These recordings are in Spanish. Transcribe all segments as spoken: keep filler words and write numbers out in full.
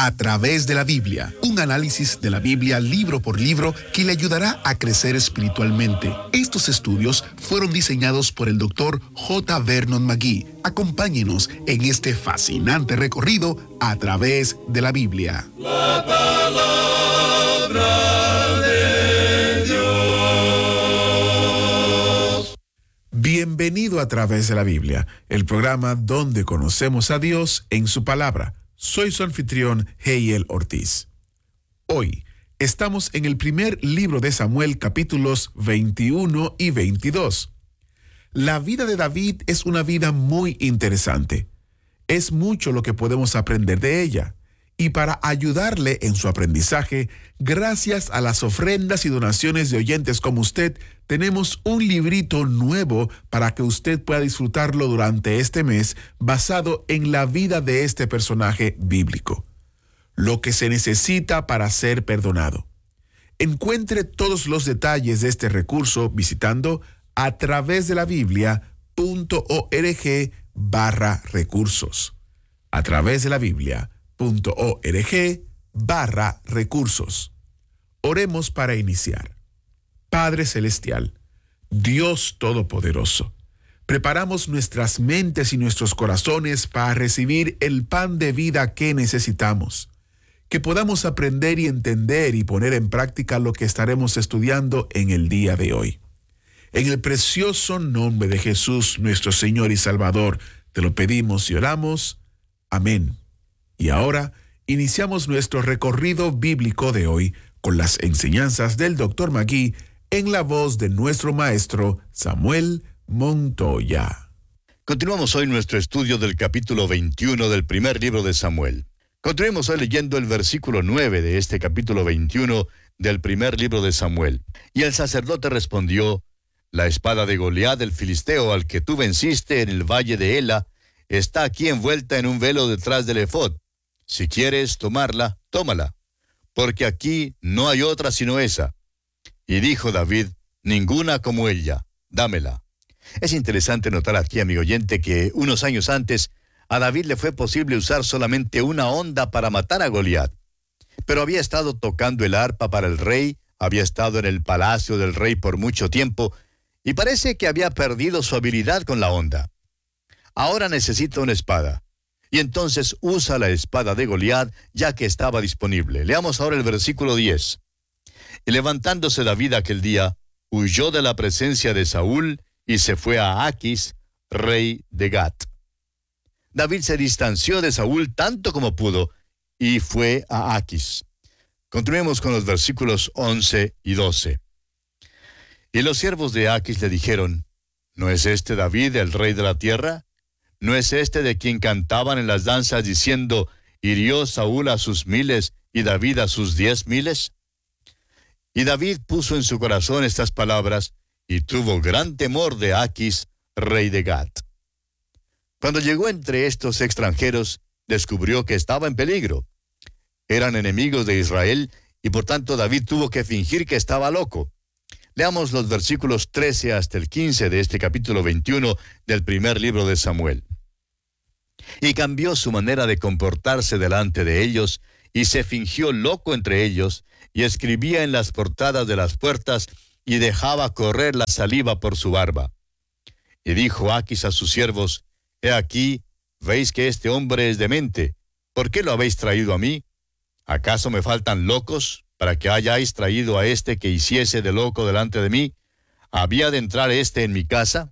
A través de la Biblia, un análisis de la Biblia libro por libro que le ayudará a crecer espiritualmente. Estos estudios fueron diseñados por el doctor J. Vernon McGee. Acompáñenos en este fascinante recorrido a través de la Biblia. La palabra de Dios. Bienvenido a Través de la Biblia, el programa donde conocemos a Dios en su palabra. Soy su anfitrión, Heiel Ortiz. Hoy estamos en el primer libro de Samuel, capítulos veintiuno y veintidós. La vida de David es una vida muy interesante. Es mucho lo que podemos aprender de ella. Y para ayudarle en su aprendizaje, gracias a las ofrendas y donaciones de oyentes como usted, tenemos un librito nuevo para que usted pueda disfrutarlo durante este mes, basado en la vida de este personaje bíblico. Lo que se necesita para ser perdonado. Encuentre todos los detalles de este recurso visitando a través de la Biblia.org barra recursos. A través de la Biblia. .org barra recursos. Oremos para iniciar. Padre Celestial, Dios Todopoderoso, preparamos nuestras mentes y nuestros corazones para recibir el pan de vida que necesitamos, que podamos aprender y entender y poner en práctica lo que estaremos estudiando en el día de hoy. En el precioso nombre de Jesús, nuestro Señor y Salvador, te lo pedimos y oramos. Amén. Y ahora iniciamos nuestro recorrido bíblico de hoy con las enseñanzas del doctor McGee en la voz de nuestro maestro Samuel Montoya. Continuamos hoy nuestro estudio del capítulo veintiuno del primer libro de Samuel. Continuemos hoy leyendo el versículo nueve de este capítulo veintiuno del primer libro de Samuel. Y el sacerdote respondió: La espada de Goliat el filisteo al que tú venciste en el valle de Ela está aquí envuelta en un velo detrás del efod. Si quieres tomarla, tómala, porque aquí no hay otra sino esa. Y dijo David: ninguna como ella, dámela. Es interesante notar aquí, amigo oyente, que unos años antes a David le fue posible usar solamente una honda para matar a Goliat. Pero había estado tocando el arpa para el rey, había estado en el palacio del rey por mucho tiempo, y parece que había perdido su habilidad con la honda. Ahora necesita una espada. Y entonces usa la espada de Goliat, ya que estaba disponible. Leamos ahora el versículo diez. Y levantándose David aquel día, huyó de la presencia de Saúl y se fue a Aquis, rey de Gat. David se distanció de Saúl tanto como pudo y fue a Aquis. Continuemos con los versículos once y doce. Y los siervos de Aquis le dijeron: ¿no es este David el rey de la tierra? ¿No es este de quien cantaban en las danzas diciendo: hirió Saúl a sus miles y David a sus diez miles? Y David puso en su corazón estas palabras y tuvo gran temor de Aquis, rey de Gat. Cuando llegó entre estos extranjeros, descubrió que estaba en peligro. Eran enemigos de Israel y por tanto David tuvo que fingir que estaba loco. Leamos los versículos trece hasta el quince de este capítulo veintiuno del primer libro de Samuel. Y cambió su manera de comportarse delante de ellos, y se fingió loco entre ellos, y escribía en las portadas de las puertas, y dejaba correr la saliva por su barba. Y dijo Aquis a sus siervos: He aquí, veis que este hombre es demente. ¿Por qué lo habéis traído a mí? ¿Acaso me faltan locos para que hayáis traído a este que hiciese de loco delante de mí? ¿Había de entrar este en mi casa?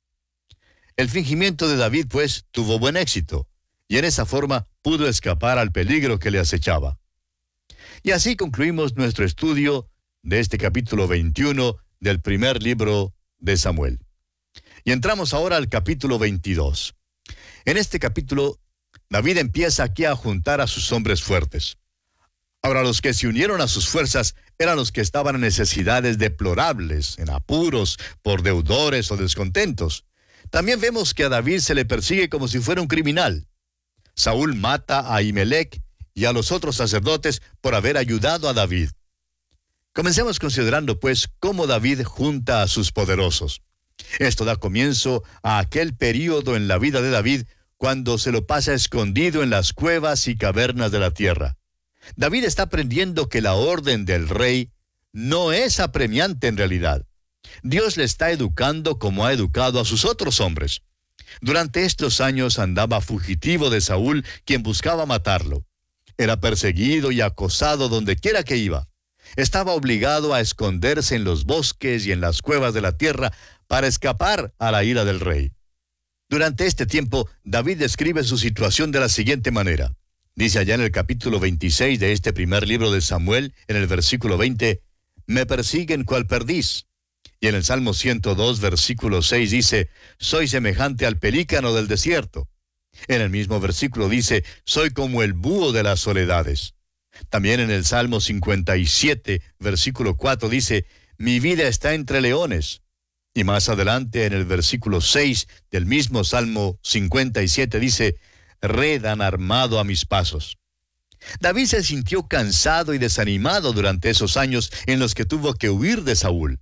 El fingimiento de David, pues, tuvo buen éxito, y en esa forma pudo escapar al peligro que le acechaba. Y así concluimos nuestro estudio de este capítulo veintiuno del primer libro de Samuel. Y entramos ahora al capítulo veintidós. En este capítulo, David empieza aquí a juntar a sus hombres fuertes. Ahora, los que se unieron a sus fuerzas eran los que estaban en necesidades deplorables, en apuros, por deudores o descontentos. También vemos que a David se le persigue como si fuera un criminal. Saúl mata a Ahimelech y a los otros sacerdotes por haber ayudado a David. Comencemos considerando, pues, cómo David junta a sus poderosos. Esto da comienzo a aquel período en la vida de David cuando se lo pasa escondido en las cuevas y cavernas de la tierra. David está aprendiendo que la orden del rey no es apremiante en realidad. Dios le está educando como ha educado a sus otros hombres. Durante estos años andaba fugitivo de Saúl, quien buscaba matarlo. Era perseguido y acosado donde quiera que iba. Estaba obligado a esconderse en los bosques y en las cuevas de la tierra para escapar a la ira del rey. Durante este tiempo, David describe su situación de la siguiente manera. Dice allá en el capítulo veintiséis de este primer libro de Samuel, en el versículo veinte, «Me persiguen cual perdiz». Y en el Salmo ciento dos, versículo seis dice, «Soy semejante al pelícano del desierto». En el mismo versículo dice, «Soy como el búho de las soledades». También en el Salmo cincuenta y siete, versículo cuatro dice, «Mi vida está entre leones». Y más adelante en el versículo seis del mismo Salmo cincuenta y siete dice, «Red han armado a mis pasos». David se sintió cansado y desanimado durante esos años en los que tuvo que huir de Saúl.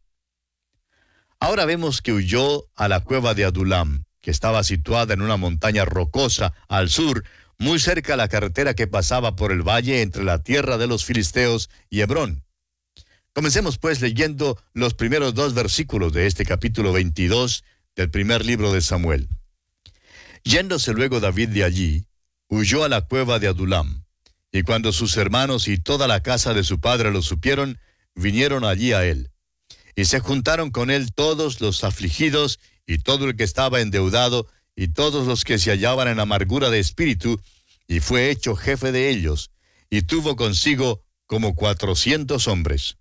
Ahora vemos que huyó a la cueva de Adulam, que estaba situada en una montaña rocosa al sur, muy cerca a la carretera que pasaba por el valle entre la tierra de los filisteos y Hebrón. Comencemos pues leyendo los primeros dos versículos de este capítulo veintidós del primer libro de Samuel. Yéndose luego David de allí, huyó a la cueva de Adulam, y cuando sus hermanos y toda la casa de su padre lo supieron, vinieron allí a él. Y se juntaron con él todos los afligidos, y todo el que estaba endeudado, y todos los que se hallaban en amargura de espíritu, y fue hecho jefe de ellos, y tuvo consigo como cuatrocientos hombres.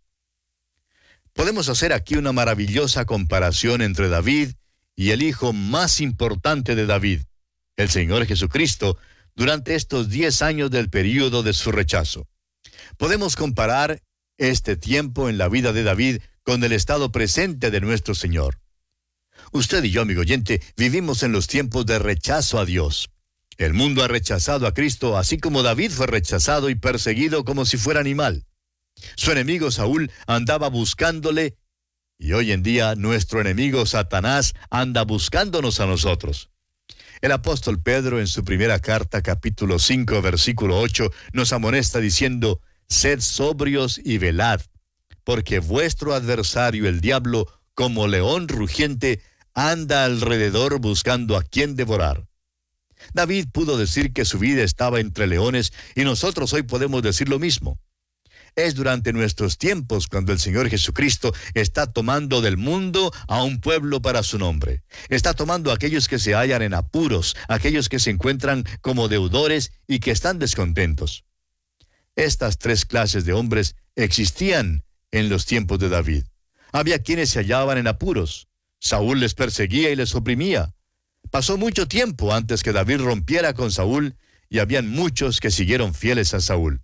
Podemos hacer aquí una maravillosa comparación entre David y el hijo más importante de David, el Señor Jesucristo, durante estos diez años del período de su rechazo. Podemos comparar este tiempo en la vida de David con el estado presente de nuestro Señor. Usted y yo, amigo oyente, vivimos en los tiempos de rechazo a Dios. El mundo ha rechazado a Cristo, así como David fue rechazado y perseguido como si fuera animal. Su enemigo Saúl andaba buscándole, y hoy en día nuestro enemigo Satanás anda buscándonos a nosotros. El apóstol Pedro en su primera carta, capítulo cinco, versículo ocho, nos amonesta diciendo, «Sed sobrios y velad, porque vuestro adversario el diablo, como león rugiente, anda alrededor buscando a quien devorar». David pudo decir que su vida estaba entre leones, y nosotros hoy podemos decir lo mismo. Es durante nuestros tiempos cuando el Señor Jesucristo está tomando del mundo a un pueblo para su nombre. Está tomando a aquellos que se hallan en apuros, aquellos que se encuentran como deudores y que están descontentos. Estas tres clases de hombres existían en los tiempos de David. Había quienes se hallaban en apuros. Saúl les perseguía y les oprimía. Pasó mucho tiempo antes que David rompiera con Saúl, y habían muchos que siguieron fieles a Saúl.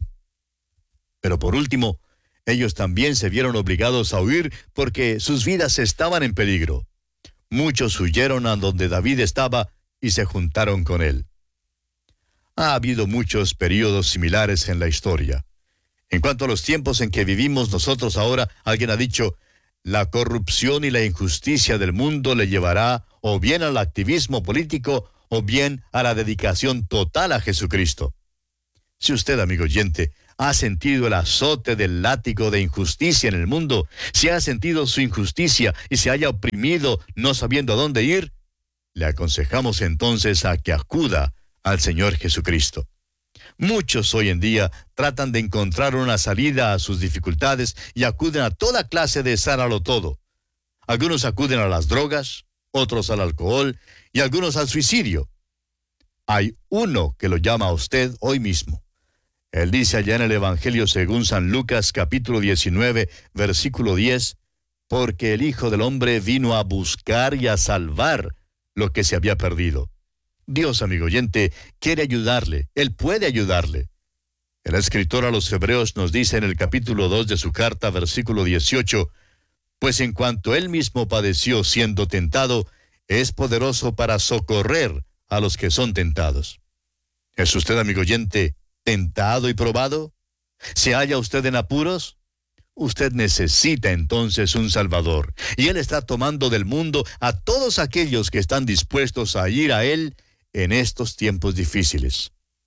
Pero por último, ellos también se vieron obligados a huir porque sus vidas estaban en peligro. Muchos huyeron a donde David estaba y se juntaron con él. Ha habido muchos períodos similares en la historia. En cuanto a los tiempos en que vivimos nosotros ahora, alguien ha dicho, la corrupción y la injusticia del mundo le llevará o bien al activismo político o bien a la dedicación total a Jesucristo. Si usted, amigo oyente, ha sentido el azote del látigo de injusticia en el mundo, si ha sentido su injusticia y se haya oprimido no sabiendo a dónde ir, le aconsejamos entonces a que acuda al Señor Jesucristo. Muchos hoy en día tratan de encontrar una salida a sus dificultades y acuden a toda clase de sáralo todo. Algunos acuden a las drogas, otros al alcohol y algunos al suicidio. Hay uno que lo llama a usted hoy mismo. Él dice allá en el Evangelio según San Lucas, capítulo diecinueve, versículo diez, porque el Hijo del Hombre vino a buscar y a salvar lo que se había perdido. Dios, amigo oyente, quiere ayudarle. Él puede ayudarle. El escritor a los Hebreos nos dice en el capítulo dos de su carta, versículo dieciocho, pues en cuanto él mismo padeció siendo tentado, es poderoso para socorrer a los que son tentados. ¿Es usted, amigo oyente, tentado y probado? ¿Se halla usted en apuros? Usted necesita entonces un Salvador, y Él está tomando del mundo a todos aquellos que están dispuestos a ir a Él en estos tiempos difíciles.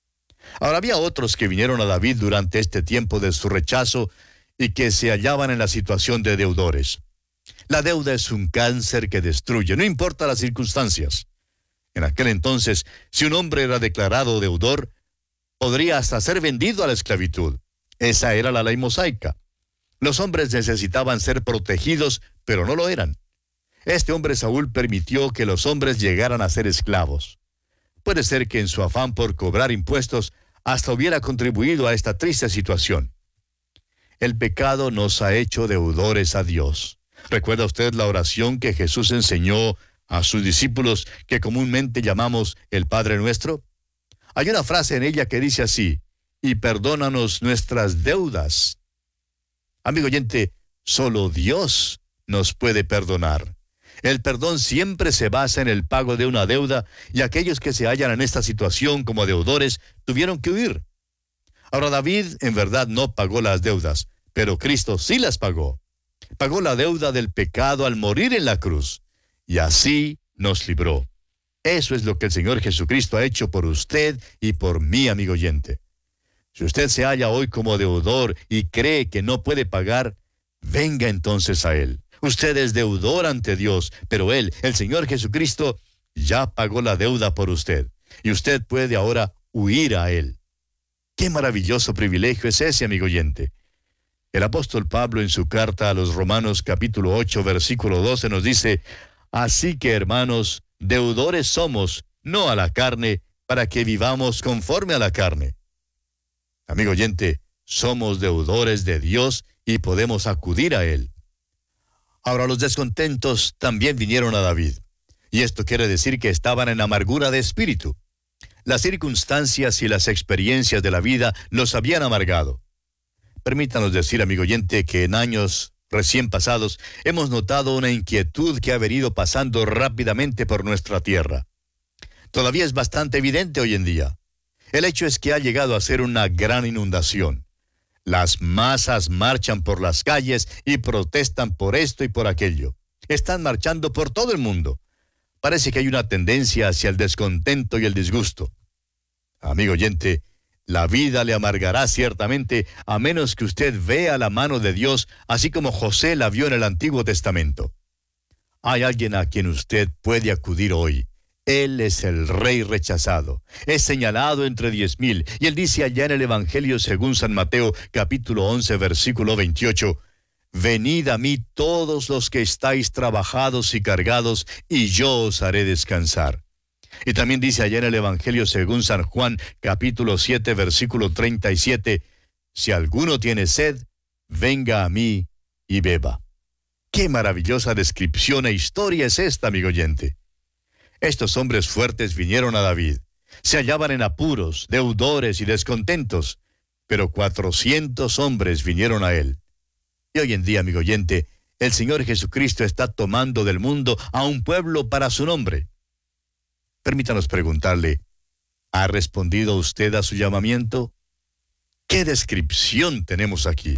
Ahora había otros que vinieron a David durante este tiempo de su rechazo y que se hallaban en la situación de deudores. La deuda es un cáncer que destruye, no importa las circunstancias. En aquel entonces, si un hombre era declarado deudor, podría hasta ser vendido a la esclavitud. Esa era la ley mosaica. Los hombres necesitaban ser protegidos, pero no lo eran. Este hombre Saúl permitió que los hombres llegaran a ser esclavos. Puede ser que en su afán por cobrar impuestos hasta hubiera contribuido a esta triste situación. El pecado nos ha hecho deudores a Dios. ¿Recuerda usted la oración que Jesús enseñó a sus discípulos que comúnmente llamamos el Padre Nuestro? Hay una frase en ella que dice así: y perdónanos nuestras deudas. Amigo oyente, solo Dios nos puede perdonar. El perdón siempre se basa en el pago de una deuda, y aquellos que se hallan en esta situación como deudores tuvieron que huir. Ahora David en verdad no pagó las deudas, pero Cristo sí las pagó. Pagó la deuda del pecado al morir en la cruz, y así nos libró. Eso es lo que el Señor Jesucristo ha hecho por usted y por mí, amigo oyente. Si usted se halla hoy como deudor y cree que no puede pagar, venga entonces a Él. Usted es deudor ante Dios, pero Él, el Señor Jesucristo, ya pagó la deuda por usted, y usted puede ahora huir a Él. ¡Qué maravilloso privilegio es ese, amigo oyente! El apóstol Pablo en su carta a los Romanos capítulo ocho, versículo doce nos dice: así que, hermanos, deudores somos, no a la carne, para que vivamos conforme a la carne. Amigo oyente, somos deudores de Dios y podemos acudir a Él. Ahora los descontentos también vinieron a David, y esto quiere decir que estaban en amargura de espíritu. Las circunstancias y las experiencias de la vida los habían amargado. Permítanos decir, amigo oyente, que en años recién pasados hemos notado una inquietud que ha venido pasando rápidamente por nuestra tierra. Todavía es bastante evidente hoy en día. El hecho es que ha llegado a ser una gran inundación. Las masas marchan por las calles y protestan por esto y por aquello. Están marchando por todo el mundo. Parece que hay una tendencia hacia el descontento y el disgusto. Amigo oyente, la vida le amargará ciertamente a menos que usted vea la mano de Dios, así como José la vio en el Antiguo Testamento. Hay alguien a quien usted puede acudir hoy. Él es el Rey rechazado. Es señalado entre diez mil. Y él dice allá en el Evangelio según San Mateo, capítulo once, versículo veintiocho, venid a mí todos los que estáis trabajados y cargados, y yo os haré descansar. Y también dice allá en el Evangelio según San Juan, capítulo siete, versículo treinta y siete, si alguno tiene sed, venga a mí y beba. ¡Qué maravillosa descripción e historia es esta, amigo oyente! Estos hombres fuertes vinieron a David. Se hallaban en apuros, deudores y descontentos, pero cuatrocientos hombres vinieron a él. Y hoy en día, amigo oyente, el Señor Jesucristo está tomando del mundo a un pueblo para su nombre. Permítanos preguntarle, ¿ha respondido usted a su llamamiento? ¿Qué descripción tenemos aquí?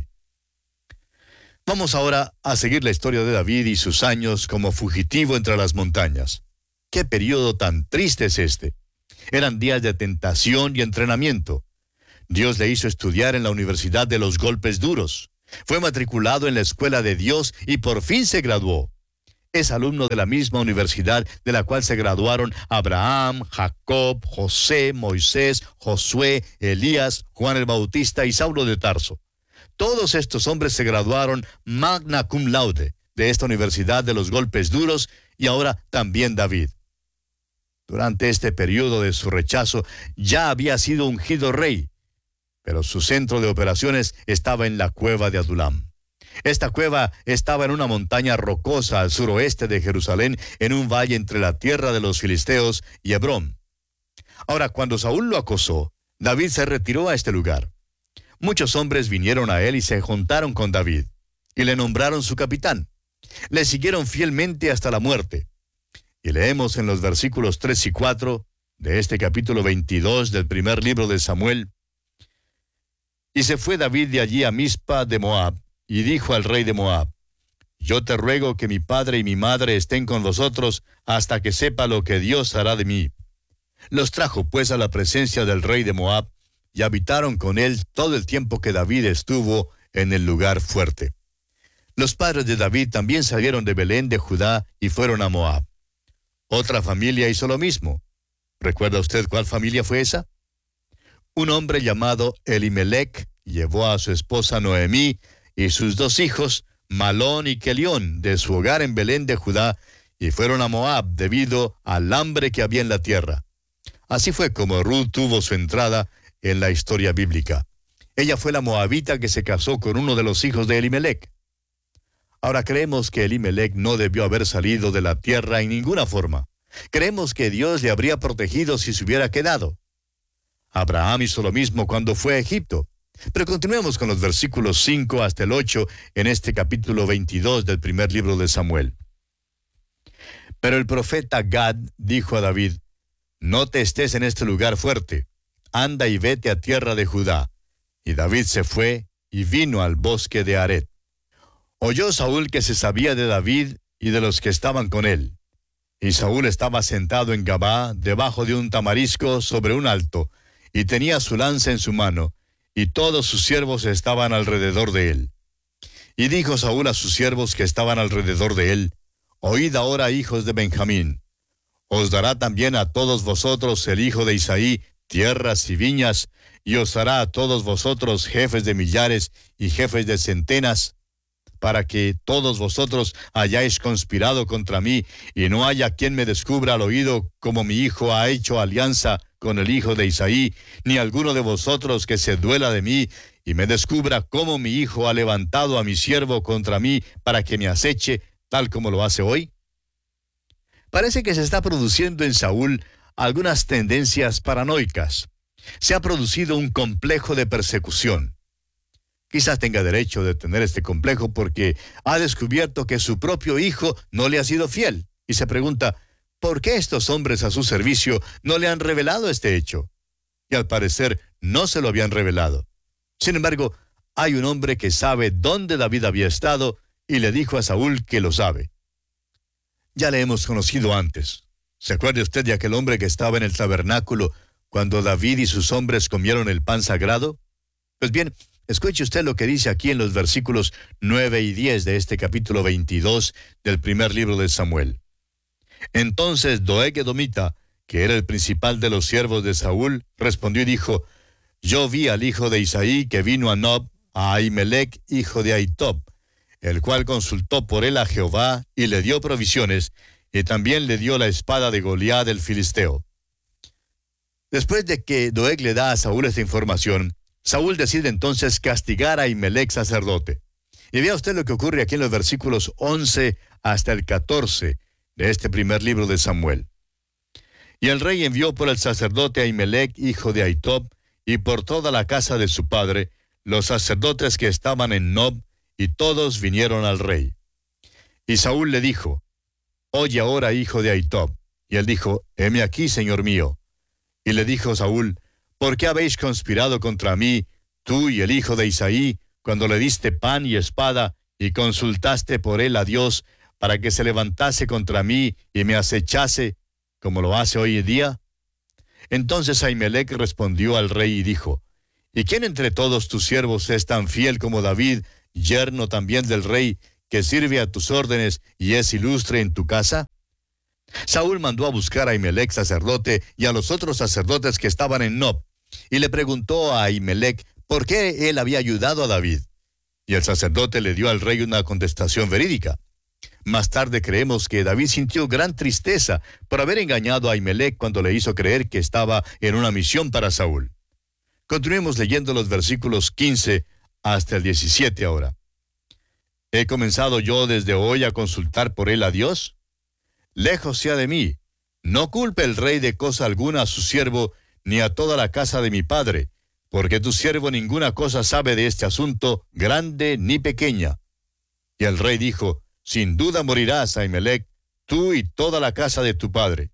Vamos ahora a seguir la historia de David y sus años como fugitivo entre las montañas. ¡Qué periodo tan triste es este! Eran días de tentación y entrenamiento. Dios le hizo estudiar en la Universidad de los Golpes Duros. Fue matriculado en la Escuela de Dios y por fin se graduó. Es alumno de la misma universidad de la cual se graduaron Abraham, Jacob, José, Moisés, Josué, Elías, Juan el Bautista y Saulo de Tarso. Todos estos hombres se graduaron magna cum laude de esta Universidad de los Golpes Duros, y ahora también David. Durante este periodo de su rechazo ya había sido ungido rey, pero su centro de operaciones estaba en la cueva de Adulam. Esta cueva estaba en una montaña rocosa al suroeste de Jerusalén, en un valle entre la tierra de los filisteos y Hebrón. Ahora, cuando Saúl lo acosó, David se retiró a este lugar. Muchos hombres vinieron a él y se juntaron con David, y le nombraron su capitán. Le siguieron fielmente hasta la muerte. Y leemos en los versículos tres y cuatro de este capítulo veintidós del primer libro de Samuel. Y se fue David de allí a Mizpa de Moab, y dijo al rey de Moab, yo te ruego que mi padre y mi madre estén con vosotros hasta que sepa lo que Dios hará de mí. Los trajo pues a la presencia del rey de Moab, y habitaron con él todo el tiempo que David estuvo en el lugar fuerte. Los padres de David también salieron de Belén de Judá y fueron a Moab. Otra familia hizo lo mismo. ¿Recuerda usted cuál familia fue esa? Un hombre llamado Elimelec llevó a su esposa Noemí y sus dos hijos, Malón y Kelión, de su hogar en Belén de Judá, y fueron a Moab debido al hambre que había en la tierra. Así fue como Ruth tuvo su entrada en la historia bíblica. Ella fue la moabita que se casó con uno de los hijos de Elimelec. Ahora creemos que Elimelec no debió haber salido de la tierra en ninguna forma. Creemos que Dios le habría protegido si se hubiera quedado. Abraham hizo lo mismo cuando fue a Egipto. Pero continuemos con los versículos cinco hasta el ocho en este capítulo veintidós del primer libro de Samuel. Pero el profeta Gad dijo a David: no te estés en este lugar fuerte, anda y vete a tierra de Judá. Y David se fue y vino al bosque de Aret. Oyó Saúl que se sabía de David y de los que estaban con él. Y Saúl estaba sentado en Gabá, debajo de un tamarisco sobre un alto, y tenía su lanza en su mano, y todos sus siervos estaban alrededor de él. Y dijo Saúl a sus siervos que estaban alrededor de él: oíd ahora, hijos de Benjamín, os dará también a todos vosotros el hijo de Isaí tierras y viñas, y os hará a todos vosotros jefes de millares y jefes de centenas, para que todos vosotros hayáis conspirado contra mí, y no haya quien me descubra al oído como mi hijo ha hecho alianza con el hijo de Isaí, ni alguno de vosotros que se duela de mí, y me descubra cómo mi hijo ha levantado a mi siervo contra mí para que me aceche, tal como lo hace hoy. Parece que se está produciendo en Saúl algunas tendencias paranoicas. Se ha producido un complejo de persecución. Quizás tenga derecho de tener este complejo porque ha descubierto que su propio hijo no le ha sido fiel, y se pregunta: ¿por qué estos hombres a su servicio no le han revelado este hecho? Y al parecer no se lo habían revelado. Sin embargo, hay un hombre que sabe dónde David había estado y le dijo a Saúl que lo sabe. Ya le hemos conocido antes. ¿Se acuerda usted de aquel hombre que estaba en el tabernáculo cuando David y sus hombres comieron el pan sagrado? Pues bien, escuche usted lo que dice aquí en los versículos nueve y diez de este capítulo veintidós del primer libro de Samuel. Entonces Doeg edomita, que era el principal de los siervos de Saúl, respondió y dijo: yo vi al hijo de Isaí que vino a Nob, a Ahimelec, hijo de Ahitob, el cual consultó por él a Jehová y le dio provisiones, y también le dio la espada de Goliat el filisteo. Después de que Doeg le da a Saúl esta información, Saúl decide entonces castigar a Ahimelec sacerdote. Y vea usted lo que ocurre aquí en los versículos once hasta el catorce de este primer libro de Samuel. Y el rey envió por el sacerdote Ahimelec, hijo de Ahitob, y por toda la casa de su padre, los sacerdotes que estaban en Nob, y todos vinieron al rey. Y Saúl le dijo: oye ahora, hijo de Ahitob. Y él dijo: heme aquí, señor mío. Y le dijo Saúl: ¿por qué habéis conspirado contra mí, tú y el hijo de Isaí, cuando le diste pan y espada, y consultaste por él a Dios, para que se levantase contra mí y me acechase, como lo hace hoy en día? Entonces Ahimelec respondió al rey y dijo: ¿y quién entre todos tus siervos es tan fiel como David, yerno también del rey, que sirve a tus órdenes y es ilustre en tu casa? Saúl mandó a buscar a Ahimelec sacerdote y a los otros sacerdotes que estaban en Nob, y le preguntó a Ahimelec por qué él había ayudado a David. Y el sacerdote le dio al rey una contestación verídica. Más tarde creemos que David sintió gran tristeza por haber engañado a Ahimelec cuando le hizo creer que estaba en una misión para Saúl. Continuemos leyendo los versículos quince hasta el diecisiete ahora. ¿He comenzado yo desde hoy a consultar por él a Dios? Lejos sea de mí. No culpe el rey de cosa alguna a su siervo, ni a toda la casa de mi padre, porque tu siervo ninguna cosa sabe de este asunto, grande ni pequeña. Y el rey dijo: sin duda morirás, Ahimelec, tú y toda la casa de tu padre.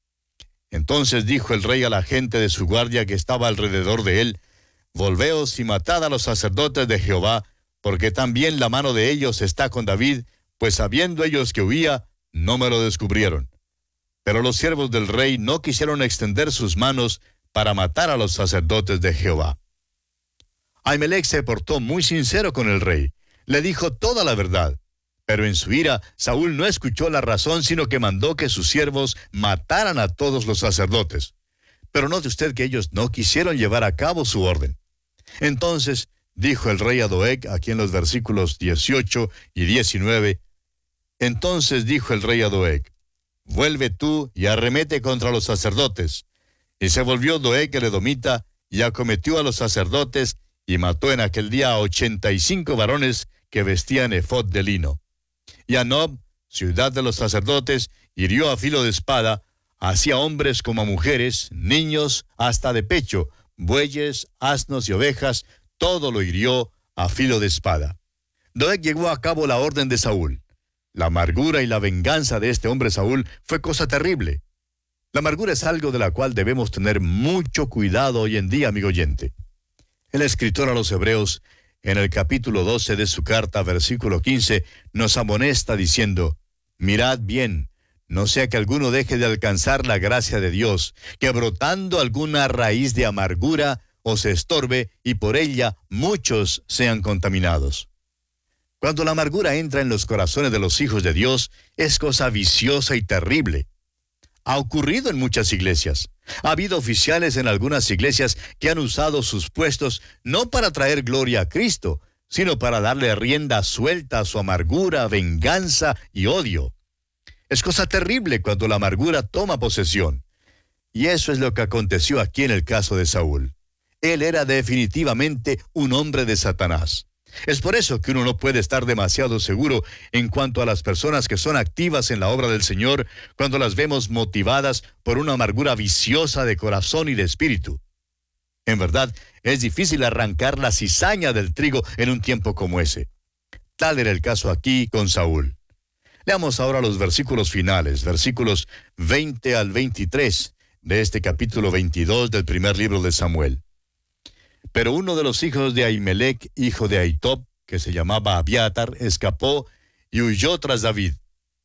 Entonces dijo el rey a la gente de su guardia que estaba alrededor de él: volveos y matad a los sacerdotes de Jehová, porque también la mano de ellos está con David, pues sabiendo ellos que huía, no me lo descubrieron. Pero los siervos del rey no quisieron extender sus manos para matar a los sacerdotes de Jehová. Ahimelech se portó muy sincero con el rey. Le dijo toda la verdad. Pero en su ira, Saúl no escuchó la razón, sino que mandó que sus siervos mataran a todos los sacerdotes. Pero note usted que ellos no quisieron llevar a cabo su orden. Entonces dijo el rey a Doeg, aquí en los versículos dieciocho y diecinueve, entonces dijo el rey a Doeg, vuelve tú y arremete contra los sacerdotes. Y se volvió Doeg el edomita, y acometió a los sacerdotes, y mató en aquel día a ochenta y cinco varones que vestían efod de lino. Y a Nob, ciudad de los sacerdotes, hirió a filo de espada, así a hombres como a mujeres, niños, hasta de pecho, bueyes, asnos y ovejas, todo lo hirió a filo de espada. Doeg llevó a cabo la orden de Saúl. La amargura y la venganza de este hombre Saúl fue cosa terrible. La amargura es algo de la cual debemos tener mucho cuidado hoy en día, amigo oyente. El escritor a los Hebreos, en el capítulo doce de su carta, versículo quince, nos amonesta diciendo, mirad bien, no sea que alguno deje de alcanzar la gracia de Dios, que brotando alguna raíz de amargura os estorbe y por ella muchos sean contaminados. Cuando la amargura entra en los corazones de los hijos de Dios, es cosa viciosa y terrible. Ha ocurrido en muchas iglesias. Ha habido oficiales en algunas iglesias que han usado sus puestos no para traer gloria a Cristo, sino para darle rienda suelta a su amargura, venganza y odio. Es cosa terrible cuando la amargura toma posesión. Y eso es lo que aconteció aquí en el caso de Saúl. Él era definitivamente un hombre de Satanás. Es por eso que uno no puede estar demasiado seguro en cuanto a las personas que son activas en la obra del Señor cuando las vemos motivadas por una amargura viciosa de corazón y de espíritu. En verdad, es difícil arrancar la cizaña del trigo en un tiempo como ese. Tal era el caso aquí con Saúl. Leamos ahora los versículos finales, versículos veinte al veintitrés de este capítulo veintidós del primer libro de Samuel. Pero uno de los hijos de Ahimelech, hijo de Ahitob, que se llamaba Abiatar, escapó y huyó tras David.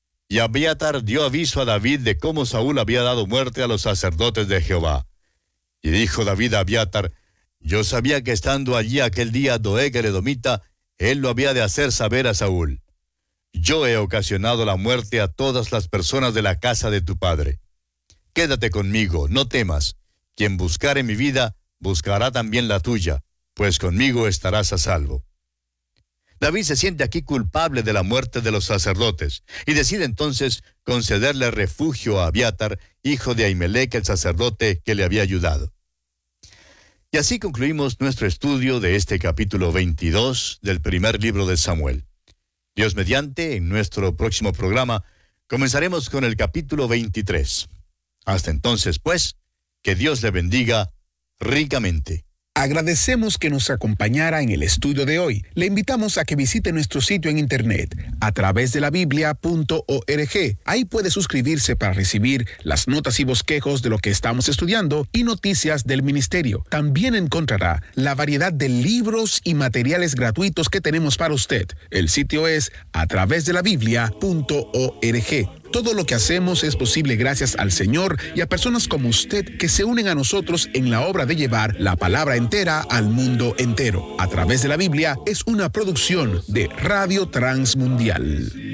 Y Abiatar dio aviso a David de cómo Saúl había dado muerte a los sacerdotes de Jehová. Y dijo David a Abiatar, yo sabía que estando allí aquel día Doeg el edomita, él lo había de hacer saber a Saúl. Yo he ocasionado la muerte a todas las personas de la casa de tu padre. Quédate conmigo, no temas. Quien buscare mi vida, buscará también la tuya, pues conmigo estarás a salvo. David se siente aquí culpable de la muerte de los sacerdotes, y decide entonces concederle refugio a Abiatar, hijo de Ahimelech, el sacerdote que le había ayudado. Y así concluimos nuestro estudio de este capítulo veintidós del primer libro de Samuel. Dios mediante, en nuestro próximo programa, comenzaremos con el capítulo veintitrés. Hasta entonces, pues, que Dios le bendiga ricamente. Agradecemos que nos acompañara en el estudio de hoy. Le invitamos a que visite nuestro sitio en internet a través de la biblia punto org. Ahí puede suscribirse para recibir las notas y bosquejos de lo que estamos estudiando y noticias del ministerio. También encontrará la variedad de libros y materiales gratuitos que tenemos para usted. El sitio es a través de la biblia punto org. Todo lo que hacemos es posible gracias al Señor y a personas como usted que se unen a nosotros en la obra de llevar la palabra entera al mundo entero. A través de la Biblia es una producción de Radio Transmundial.